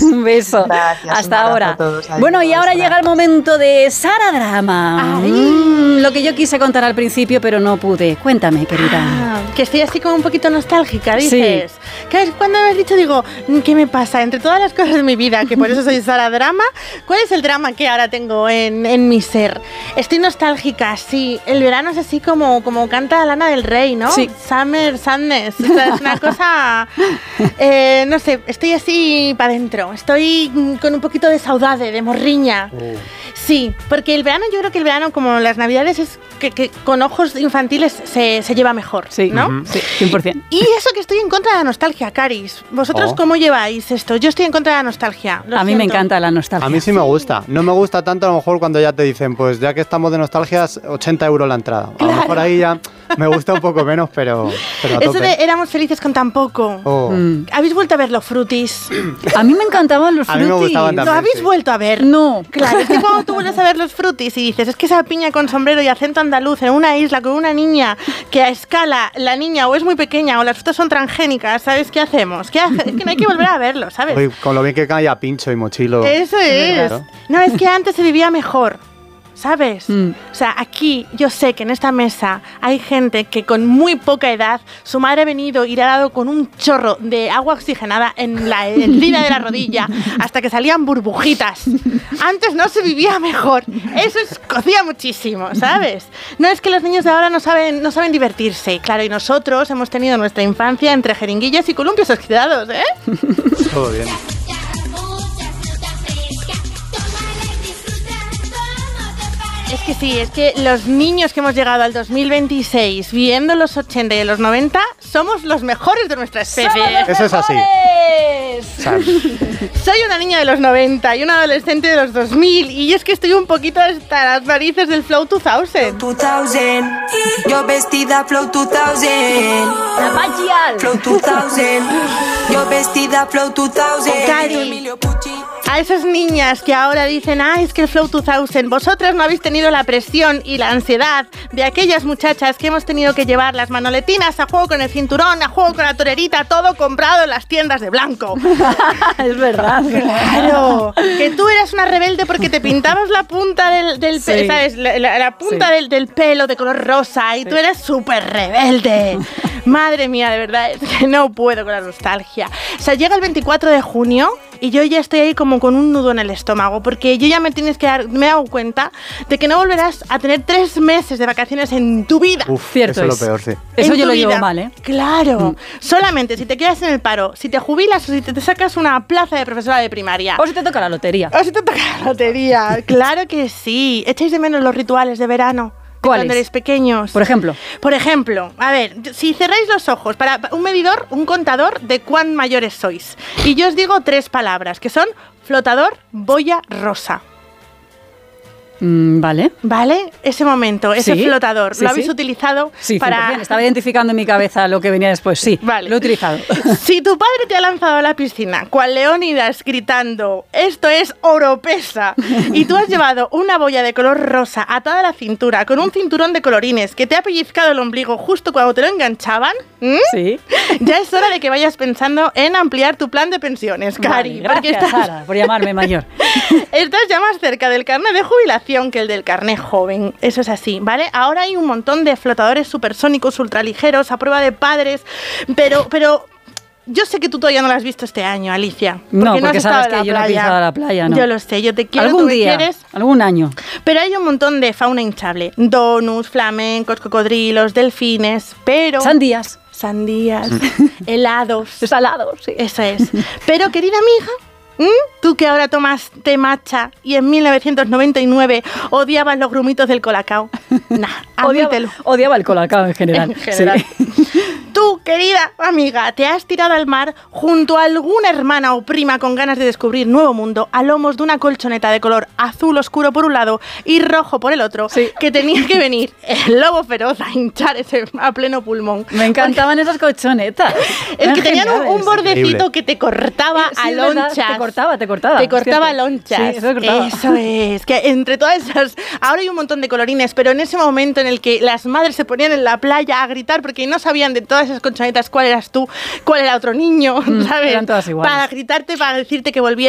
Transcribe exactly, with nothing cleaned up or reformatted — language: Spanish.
Un beso. Gracias. Hasta ahora. A todos. Adiós. Bueno, y ahora llega el momento de Sara Drama. Mm, lo que yo quise contar al principio, pero no pude. Cuéntame, querida. Ah, que estoy así como un poquito nostálgica, dices. Sí. Que cuando me has dicho, digo, ¿qué me pasa? Entre todas las cosas de mi vida, que por eso soy Sara Drama, ¿cuál es el drama que ahora tengo en, en mi ser? Estoy nostálgica, sí. El verano es así como, como canta Lana del Rey, ¿no? Sí. Summer Sadness. O sea, es una cosa... Eh, no sé, estoy así para adentro. Estoy con un poquito de saudade, de morriña. Oh. Sí, porque el verano, yo creo que el verano, como las navidades, es que, que con ojos infantiles se, se lleva mejor, sí, ¿no? Uh-huh. Sí, cien por ciento. Y eso que estoy en contra de la nostalgia, Caris. ¿Vosotros oh. cómo lleváis esto? Yo estoy en contra de la nostalgia. Lo a mí siento. Me encanta la nostalgia. A mí sí me gusta. No me gusta tanto a lo mejor cuando ya te dicen, pues ya que estamos de nostalgias, ochenta euros la entrada. A claro. lo mejor ahí ya me gusta un poco menos, pero, pero a Eso tope. de éramos felices con tan poco. Oh. Mm. ¿Habéis vuelto a ver los Frutis? A mí me encantaban los Frutis. A mí me gustaban también, ¿Lo habéis sí. vuelto a ver? No. Claro, es que cuando tú vuelves a ver los Frutis y dices, es que esa piña con sombrero y acento andaluz en una isla con una niña que a escala la niña o es muy pequeña o las frutas son transgénicas, ¿sabes qué hacemos? ¿Qué hace? Es que no hay que volver a verlo, ¿sabes? Uy, con lo bien que cae a Pincho y Mochilo. Eso es. Claro. No, es que antes se vivía mejor. ¿Sabes? Mm. O sea, aquí yo sé que en esta mesa hay gente que con muy poca edad, su madre ha venido y le ha dado con un chorro de agua oxigenada en la herida de la rodilla hasta que salían burbujitas. Antes no se vivía mejor. Eso escocía muchísimo, ¿sabes? No es que los niños de ahora no saben, no saben divertirse. Claro, y nosotros hemos tenido nuestra infancia entre jeringuillas y columpios oxidados, ¿eh? Todo bien. Es que sí, es que los niños que hemos llegado al dos mil veintiséis viendo los ochenta y los noventa somos los mejores de nuestra especie. Eso es así. Soy una niña de los noventa y una adolescente de los dos mil y es que estoy un poquito hasta las narices del Flow dos mil. dos mil, yo vestida Flow dos mil. La magial. Flow dos mil, yo vestida Flow dos mil. Cari, a esas niñas que ahora dicen, ah, es que el Flow dos mil, vosotras no habéis tenido la presión y la ansiedad de aquellas muchachas que hemos tenido que llevar las manoletinas a juego con el cinturón, a juego con la torerita, todo comprado en las tiendas de blanco. Es verdad. Claro. Que tú eras una rebelde porque te pintabas la punta del, del sí. pe- ¿sabes? La, la, la punta sí. del, del pelo de color rosa y sí. tú eres súper rebelde. Madre mía, de verdad, es que no puedo con la nostalgia. O sea, llega el veinticuatro de junio y yo ya estoy ahí como con un nudo en el estómago porque yo ya me tienes que dar, me he dado cuenta de que no volverás a tener tres meses de vacaciones en tu vida. Uf, cierto eso es lo peor, sí. Eso yo lo llevo mal, ¿eh? Claro. Mm. Solamente si te quedas en el paro, si te jubilas o si te, te sacas una plaza de profesora de primaria. O si te toca la lotería. O si te toca la lotería. Claro que sí. ¿Echáis de menos los rituales de verano? ¿Cuáles? Cuando eres pequeños. Por ejemplo. Por ejemplo, a ver, si cerráis los ojos para un medidor, un contador de cuán mayores sois. Y yo os digo tres palabras, que son flotador, boya, rosa. Mm, vale. ¿Vale? Ese momento, ese sí, flotador, sí, ¿lo habéis sí. utilizado? Sí, para... bien. Estaba identificando en mi cabeza lo que venía después. Sí, vale. Lo he utilizado. Si tu padre te ha lanzado a la piscina, cual Leónidas gritando, esto es oropesa, y tú has llevado una boya de color rosa atada a la cintura, con un cinturón de colorines que te ha pellizcado el ombligo justo cuando te lo enganchaban, ¿m? Sí. Ya es hora de que vayas pensando en ampliar tu plan de pensiones, Cari. Vale, gracias, porque estás... Sara, por llamarme mayor. Estás ya más cerca del carnet de jubilación que el del carnet joven. Eso es así, ¿vale? Ahora hay un montón de flotadores supersónicos ultraligeros a prueba de padres, pero, pero yo sé que tú todavía no lo has visto este año, Alicia. Porque no, porque no has sabes estado que en la yo no he playa. pisado la playa, ¿no? Yo lo sé, yo te quiero, algún tú me día, quieres. algún año. Pero hay un montón de fauna hinchable. Donuts, flamencos, cocodrilos, delfines, pero... Sandías. Sandías, helados. Salados, sí. Eso es. Pero, querida amiga, ¿Mm? Tú que ahora tomas té matcha y en mil novecientos noventa y nueve odiabas los grumitos del colacao. Nah, odiaba, admítelo. odiaba el colacao en general. En general. Sí. Tú, querida amiga, te has tirado al mar junto a alguna hermana o prima con ganas de descubrir nuevo mundo a lomos de una colchoneta de color azul oscuro por un lado y rojo por el otro, sí. que tenía que venir el lobo feroz a hinchar ese a pleno pulmón. Me encantaban Porque... esas colchonetas. Es Eran que tenían un, un bordecito increíble. Que te cortaba sí, a lonchas. Te cortaba, te cortaba. Te cortaba lonchas. Sí, eso, cortaba. Eso es. Que entre todas esas... Ahora hay un montón de colorines, pero en ese momento en el que las madres se ponían en la playa a gritar porque no sabían de todas esas colchonetas cuál eras tú, cuál era otro niño, mm, ¿sabes? Eran todas iguales. Para gritarte, para decirte que volvías.